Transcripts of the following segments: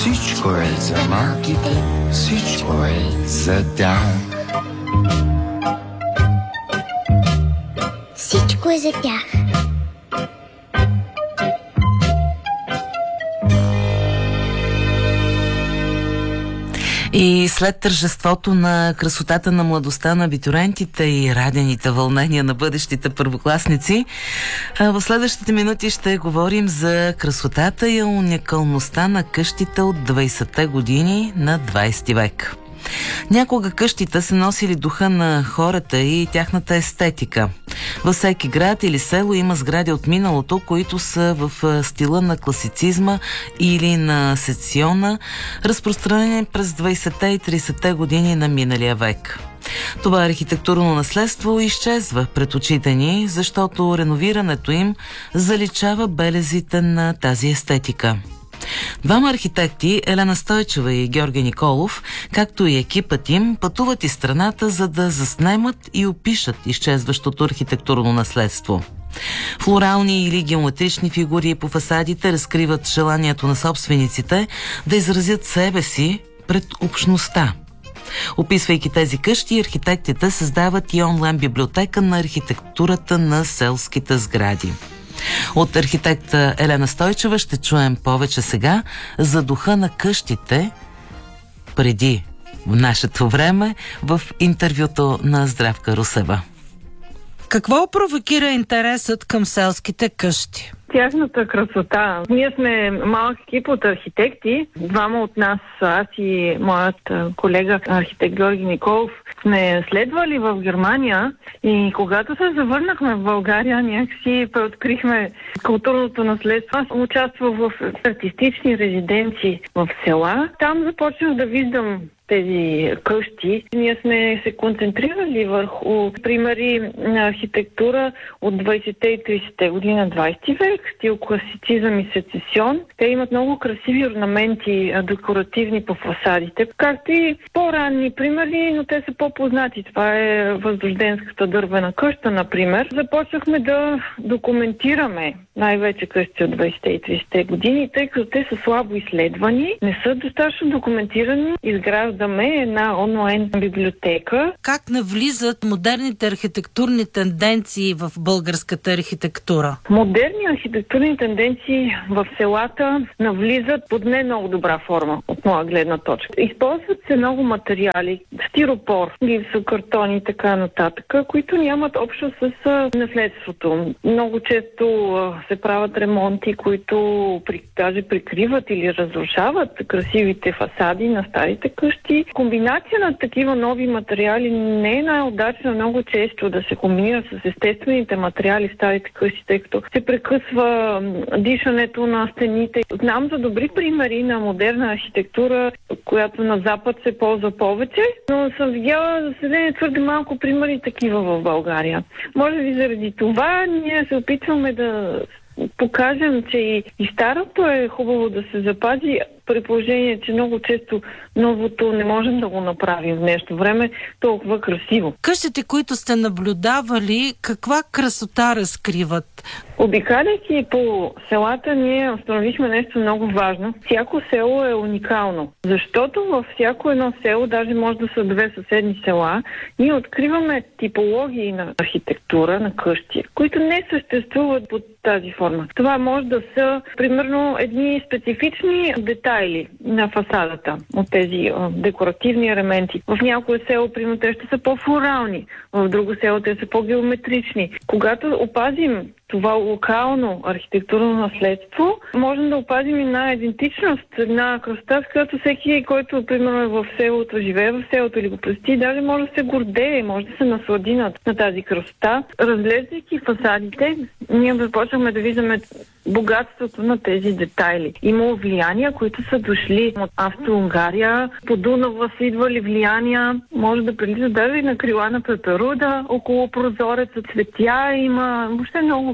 Всичко е за марките, всичко е за Даун. Всичко е за тях. И след тържеството на красотата на младостта на абитуриентите и радените вълнения на бъдещите първокласници, в следващите минути ще говорим за красотата и уникалността на къщите от 20-те години на 20 век. Някога къщите са носили духа на хората и тяхната естетика. Във всеки град или село има сгради от миналото, които са в стила на класицизма или на сецесиона, разпространени през 20-те и 30-те години на миналия век. Това архитектурно наследство изчезва пред очите ни, защото реновирането им заличава белезите на тази естетика. Двама архитекти, Елена Стойчева и Георги Николов, както и екипът им, пътуват из страната, за да заснемат и опишат изчезващото архитектурно наследство. Флорални или геометрични фигури по фасадите разкриват желанието на собствениците да изразят себе си пред общността. Описвайки тези къщи, архитектите създават и онлайн библиотека на архитектурата на селските сгради. От архитекта Елена Стойчева ще чуем повече сега за духа на къщите преди в нашето време в интервюто на Здравка Русева. Какво провокира интересът към селските къщи? Тяхната красота. Ние сме малък екип от архитекти. Двама от нас, аз и моят колега архитект Георги Николов, сме следвали в Германия и когато се завърнахме в България, някакси преоткрихме културното наследство. Аз участвах в артистични резиденции в села. Там започнах да виждам тези къщи. Ние сме се концентрирали върху примери на архитектура от 20-те и 30-те години на 20 век, стил класицизъм и сецесион. Те имат много красиви орнаменти, декоративни по фасадите, както и по-ранни примери, но те са по-познати. Това е Възрожденската дървена къща, например. Започнахме да документираме най-вече къщи от 20-те и 30-те години, тъй като те са слабо изследвани, не са достатъчно документирани. Изграждаме една онлайн библиотека. Как навлизат модерните архитектурни тенденции в българската архитектура? Модерни архитектурни тенденции в селата навлизат под не много добра форма, от моя гледна точка. Използват се много материали, стиропор, гипсокартони и така нататък, които нямат общо с наследството. Много често се правят ремонти, които даже прикриват или разрушават красивите фасади на старите къщи. Комбинация на такива нови материали не е най-удачна много често да се комбинира с естествените материали в старите къщи, тъй като се прекъсва дишането на стените. Знам за добри примери на модерна архитектура, която на Запад се ползва повече, но съм видяла, за съжаление, твърде малко примери такива в България. Може би заради това ние се опитваме да покажем, че и старото е хубаво да се запази, при положение, че много често новото не можем да го направим в днешно време толкова красиво. Къщите, които сте наблюдавали, каква красота разкриват? Обикаляйки по селата, ние установихме нещо много важно. Всяко село е уникално, защото във всяко едно село, даже може да са две съседни села, ние откриваме типологии на архитектура, на къщи, които не съществуват под тази форма. Това може да са, примерно, едни специфични детайли на фасадата от тези декоративни елементи. В някое село, примерно, те ще са по-флорални, в друго село те са по-геометрични. Когато опазим това локално архитектурно наследство, можем да опазим една идентичност, една красота, с която всеки, който, примерно, е в селото, живее в селото или го посети, даже може да се гордее, може да се наслади на тази красота. Разглеждайки фасадите, ние започваме да виждаме богатството на тези детайли. Има влияния, които са дошли от Австро-Унгария, по Дунава са идвали влияния, може да прилиза даже и на крила на пеперуда, около прозореца цветя, има въобще много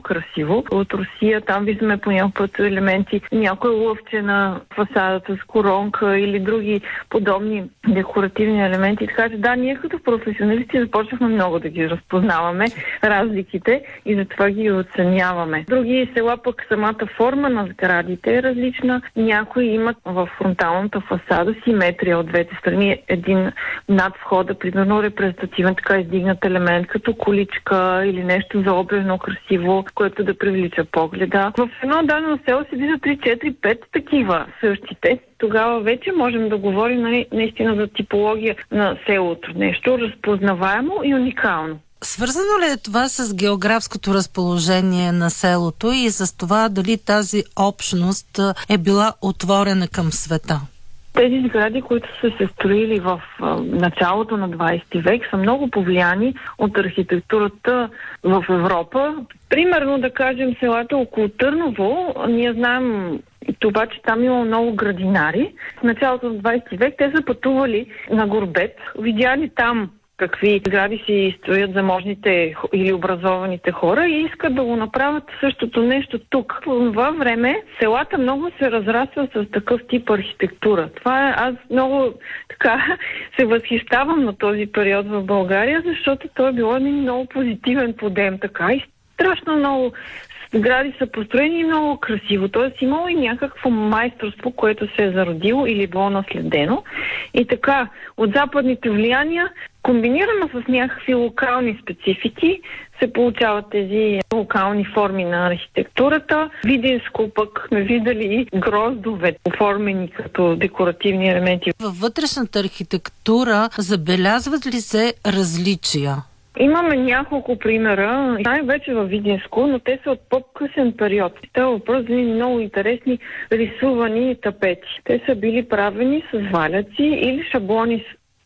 красиво. От Русия там виждаме по някакъв път елементи, някой лъвче на фасадата с коронка или други подобни декоративни елементи. Така че да, ние като професионалисти започнахме много да ги разпознаваме разликите и затова ги оценяваме. Други села пък самата форма на сградите е различна. Някои имат в фронталната фасада симетрия от двете страни. Един над входа, примерно репрезентативен така издигнат елемент, като количка или нещо заоблено красиво, което да привлича погледа. В едно дадено село се вижда 3, 4, 5 такива същите. Тогава вече можем да говорим наистина за типология на селото. Нещо разпознаваемо и уникално. Свързано ли е това с географското разположение на селото и с това дали тази общност е била отворена към света? Тези сгради, които са се строили в началото на 20 век, са много повлияни от архитектурата в Европа. Примерно, да кажем, селата около Търново, ние знаем това, че там има много градинари. В началото на 20 век те са пътували на Горбет, видяли там какви сгради си строят заможните или образованите хора и искат да го направят същото нещо тук. В това време селата много се разрастват с такъв тип архитектура. Това аз много така се възхищавам на този период в България, защото той е било един много позитивен подем така и страшно много сгради са построени много красиво. Тоест имало и някакво майсторство, което се е зародило или било наследено. И така, от западните влияния, комбинирано с някакви локални специфики, се получават тези локални форми на архитектурата. Видинско пък сме видели гроздове, оформени като декоративни елементи. Във вътрешната архитектура забелязват ли се различия? Имаме няколко примера, най-вече във Видинско, но те са от по-късен период. Те са въпрос за много интересни рисувани тапети. Те са били правени с валяци или шаблони,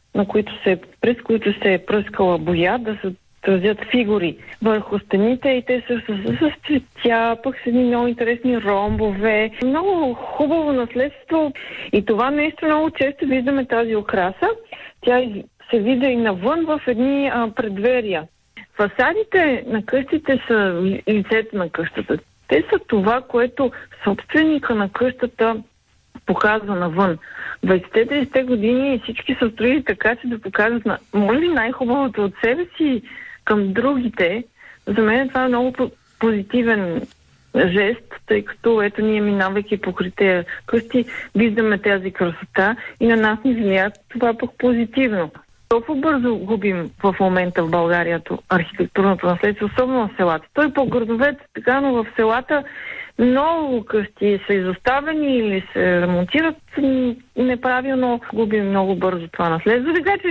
през които се е пръскала боя, да се отразят фигури върху стените и те са с цветя, пък с едни много интересни ромбове. Много хубаво наследство и това нещо много често виждаме тази украса. Тя се вижда и навън в едни предверия. Фасадите на къщите са лицето на къщата. Те са това, което собственика на къщата показва навън. 20-30 години всички са строили така, че да покажат може ли най-хубавото от себе си към другите. За мен това е много позитивен жест, тъй като ето ние минавайки покрай тези къщи, виждаме тази красота и на нас ни влияе това пък позитивно. Толкова бързо губим в момента в България архитектурното наследство, особено в селата. Той по градовете така, но в селата много къщи са изоставени или се ремонтират неправилно. Губим много бързо това наследство. Така че